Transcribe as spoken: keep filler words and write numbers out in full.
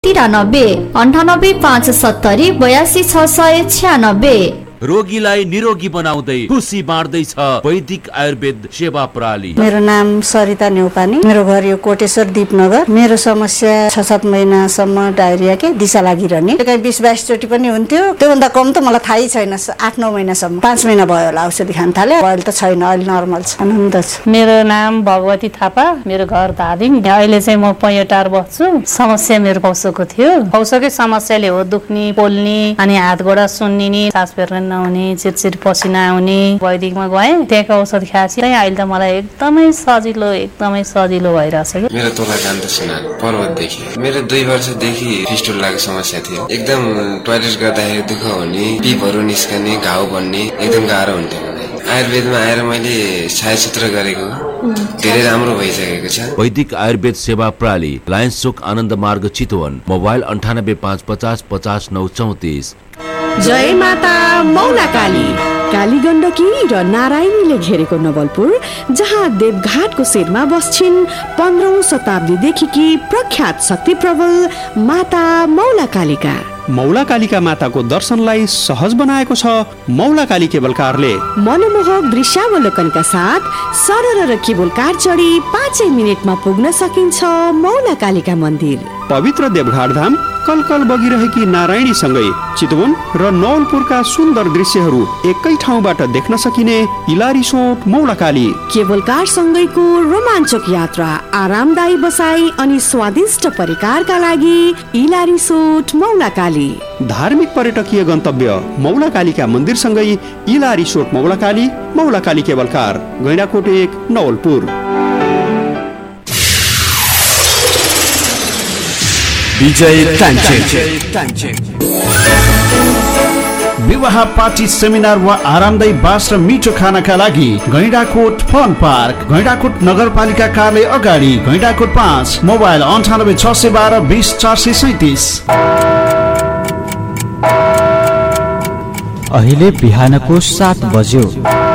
तिरानब्बे अन्ठानब्बे पाँच सत्तरी बयासी छ सय छ्यानब्बे। रोगीलाई निरोगी बनाउँदै खुसी बाँड्दैछ वैदिक आयुर्वेद सेवा प्रणाली। मेरो नाम सरिता न्यौपानी, मेरो घर यो कोटेश्वर दीपनगर। मेरो समस्या छ सात महिनासम्म डायरिया के दिशा लागिरहने, कहीँ बिस बाइस चोटि पनि हुन्थ्यो। त्योभन्दा कम त मलाई थाहै छैन। आठ नौ महिनासम्म, पाँच महिना भयो होला औषधि खान थाले। अहिले त छैन, अहिले नर्मल छ, आनन्द छ। मेरो नाम भगवती थापा, मेरो घर धादिङ। अहिले चाहिँ म पैयोटार बस्छु। समस्या मेरो पौसोको थियो। पौसोकै समस्याले हो दुख्ने, पोल्ने, अनि हात गोडा सुन्निने, सास फेर्न नहुने, चिरचिर पसिना आउने। वैदिकमा गएँ, त्यहाँको औषध खाएपछि अहिले त मलाई एकदमै सजिलो एकदमै सजिलो भइरहेछ। मेरो तोला कान्त सुनार पर्वतदेखि। मेरो दुई वर्षदेखि फिस्टुलाको समस्या थियो। एकदम टोयलेट गर्दाखेरि दुःख हुने, पिपहरू निस्कने, घाउ बन्ने एकदम गाह्रो हुन्थ्यो। आयुर्वेदमा आएर मैले छायासूत्र गरेको धेरै राम्रो भइसकेको छ। वैदिक आयुर्वेद सेवा प्रणाली, लायन्स चोक आनन्द मार्ग चितवन। मोबाइल अन्ठानब्बे पाँच पचास पचास नौ चौतिस। जय माता मौला काली। काली गण्डकी र नारायणीले घेरेको नवलपुर, जहाँ देवघाटको शिरमा बस्छिन् पन्ध्रौं शताब्दीदेखि प्रख्यात शक्ति प्रबल माता मौला कालिका। मौला कालिका माताको दर्शनलाई सहज बनाएको छ मौला काली केबल कारले। मनमोहक दृश्यावलोकनका साथ सरल र केबल कार चढी पाँचै मिनटमा पुग्न सकिन्छ मौला कालिका मन्दिर। पवित्र देवघाट धाम कलकल बगिरहेकी नारायणी सँगै चितवन र नवलपुरका सुन्दर दृश्यहरू एकै ठाउँबाट देख्न सकिने इलारिसोट मौला काली। केबल कार सँगैको रोमाञ्चक यात्रा, आरामदायी बसाई अनि स्वादिष्ट परिकारका लागि इलारिसोट मौला काली। धार्मिक पर्यटकीय गन्तव्य मौला कालीका मन्दिर सँगै इलारिसोट मौला काली, मौला काली केबल कार, गैंडाकोट एक, नवलपुर। विजय टान्चेन। विवाह, पार्टी, सेमिनार वा आरामदायी बास र मिठो खानाका लागि गैंडाकोट फन पार्क, गैंडाकोट नगरपालिका कार्यालय अगाडि, गैंडाकोट पाँच। मोबाइल अन्ठानब्बे छ सय बाह्र बिस चार सय सैतिस। अहिले बिहानको सात बज्यो।